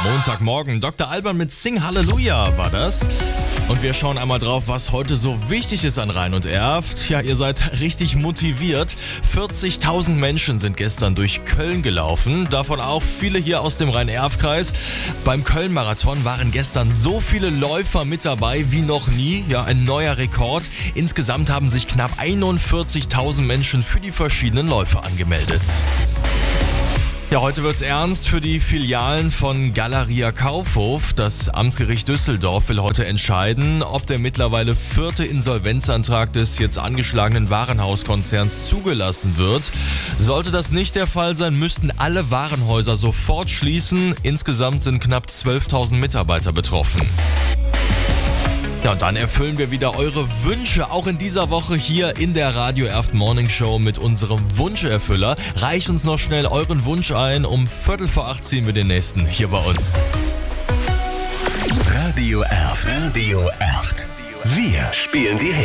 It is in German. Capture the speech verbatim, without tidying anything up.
Montagmorgen. Doktor Alban mit Sing Halleluja war das. Und wir schauen einmal drauf, was heute so wichtig ist an Rhein und Erft. Ja, ihr seid richtig motiviert. vierzigtausend Menschen sind gestern durch Köln gelaufen. Davon auch viele hier aus dem Rhein-Erft-Kreis. Beim Köln-Marathon waren gestern so viele Läufer mit dabei wie noch nie. Ja, ein neuer Rekord. Insgesamt haben sich knapp einundvierzigtausend Menschen für die verschiedenen Läufe angemeldet. Ja, heute wird's ernst für die Filialen von Galeria Kaufhof. Das Amtsgericht Düsseldorf will heute entscheiden, ob der mittlerweile vierte Insolvenzantrag des jetzt angeschlagenen Warenhauskonzerns zugelassen wird. Sollte das nicht der Fall sein, müssten alle Warenhäuser sofort schließen. Insgesamt sind knapp zwölftausend Mitarbeiter betroffen. Ja, und dann erfüllen wir wieder eure Wünsche, auch in dieser Woche hier in der Radio Erft Morning Show mit unserem Wunscherfüller. Reicht uns noch schnell euren Wunsch ein, um Viertel vor acht ziehen wir den nächsten hier bei uns. Radio Erft, Radio Erft. Wir spielen die Hits.